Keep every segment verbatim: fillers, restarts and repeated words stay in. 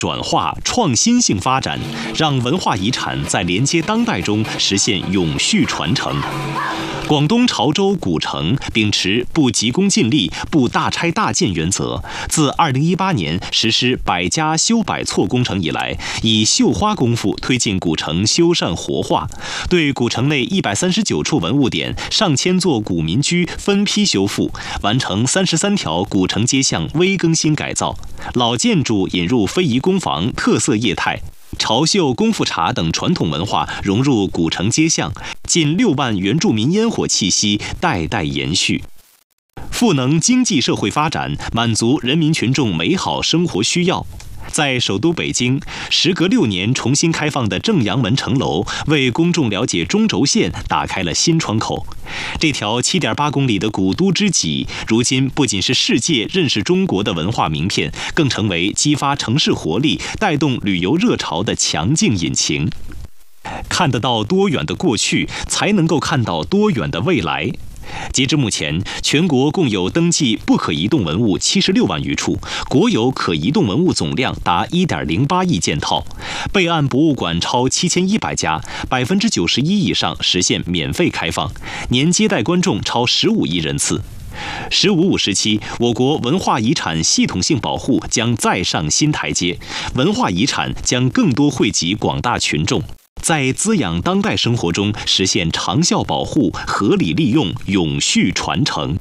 转化、创新性发展，让文化遗产在连接当代中实现永续传承。广东潮州古城秉持不急功近利、不大拆大建原则，自二零一八年实施百家修百错工程以来，以绣花功夫推进古城修缮活化，对古城内一百三十九处文物点、上千座古民居分批修复，完成三十三条古城街巷微更新改造，老建筑引入非遗工坊特色业态。潮绣、功夫茶等传统文化融入古城街巷，近六万原住民烟火气息代代延续。赋能经济社会发展，满足人民群众美好生活需要。在首都北京，时隔六年重新开放的正阳门城楼，为公众了解中轴线打开了新窗口。这条 七点八公里的古都知己，如今不仅是世界认识中国的文化名片，更成为激发城市活力、带动旅游热潮的强劲引擎。看得到多远的过去，才能够看到多远的未来。截至目前，全国共有登记不可移动文物七十六万余处，国有可移动文物总量达 一点零八亿件套，备案博物馆超七千一百家，百分之九十一以上实现免费开放，年接待观众超十五亿人次。十五五时期，我国文化遗产系统性保护将再上新台阶，文化遗产将更多惠及广大群众。在滋养当代生活中实现长效保护、合理利用、永续传承。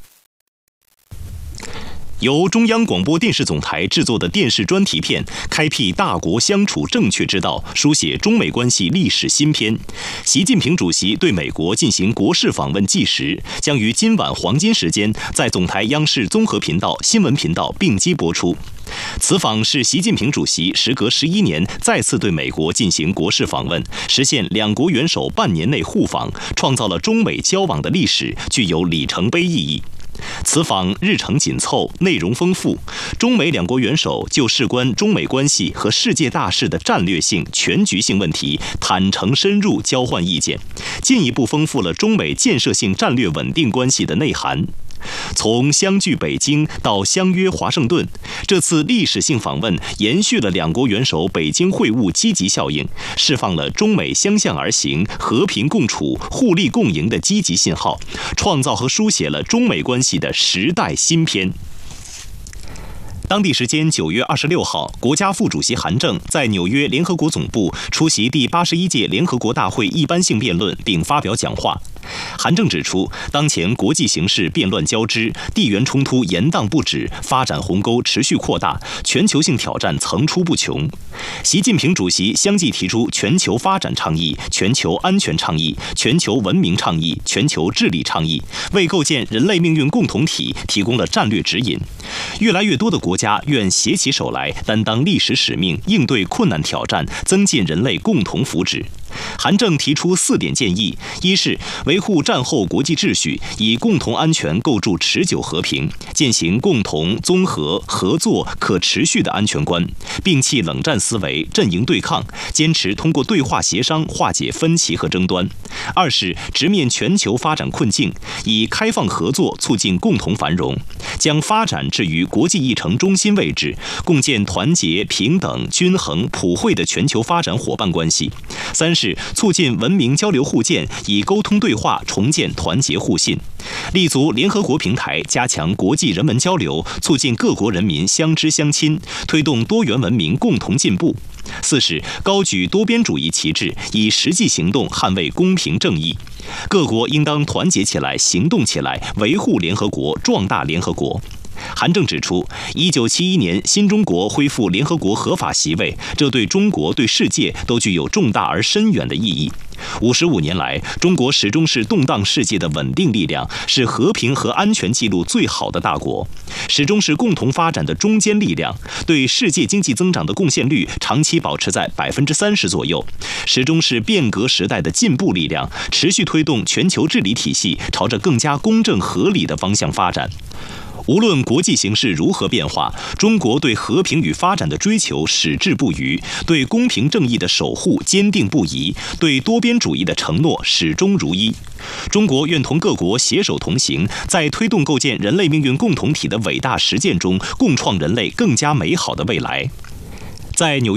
由中央广播电视总台制作的电视专题片，开辟大国相处正确之道，书写中美关系历史新篇。习近平主席对美国进行国事访问纪实，将于今晚黄金时间在总台央视综合频道、新闻频道并机播出。此访是习近平主席时隔十一年再次对美国进行国事访问，实现两国元首半年内互访，创造了中美交往的历史，具有里程碑意义。此访日程紧凑，内容丰富，中美两国元首就事关中美关系和世界大事的战略性、全局性问题坦诚深入交换意见，进一步丰富了中美建设性战略稳定关系的内涵。从相聚北京到相约华盛顿，这次历史性访问延续了两国元首北京会晤积极效应，释放了中美相向而行、和平共处、互利共赢的积极信号，创造和书写了中美关系的时代新篇。当地时间九月二十六号，国家副主席韩正在纽约联合国总部出席第八十一届联合国大会一般性辩论并发表讲话。韩正指出，当前国际形势变乱交织，地缘冲突延宕不止，发展鸿沟持续扩大，全球性挑战层出不穷。习近平主席相继提出全球发展倡议、全球安全倡议、全球文明倡议、全球治理倡议，为构建人类命运共同体提供了战略指引。越来越多的国家愿携起手来，担当历史使命，应对困难挑战，增进人类共同福祉。韩正提出四点建议：一是维护战后国际秩序，以共同安全构筑持久和平，践行共同、综合、合作、可持续的安全观，摒弃冷战思维、阵营对抗，坚持通过对话协商化解分歧和争端；二是直面全球发展困境，以开放合作促进共同繁荣，将发展置于国际议程中心位置，共建团结、平等、均衡、普惠的全球发展伙伴关系；三是促进文明交流互鉴，以沟通对话重建团结互信，立足联合国平台，加强国际人文交流，促进各国人民相知相亲，推动多元文明共同进步。四是高举多边主义旗帜，以实际行动捍卫公平正义。各国应当团结起来，行动起来，维护联合国，壮大联合国。韩正指出，一九七一年新中国恢复联合国合法席位，这对中国、对世界都具有重大而深远的意义。五十五年来，中国始终是动荡世界的稳定力量，是和平和安全记录最好的大国，始终是共同发展的中坚力量，对世界经济增长的贡献率长期保持在百分之三十左右，始终是变革时代的进步力量，持续推动全球治理体系朝着更加公正合理的方向发展。无论国际形势如何变化，中国对和平与发展的追求矢志不渝，对公平正义的守护坚定不移，对多边主义的承诺始终如一。中国愿同各国携手同行，在推动构建人类命运共同体的伟大实践中，共创人类更加美好的未来。在纽约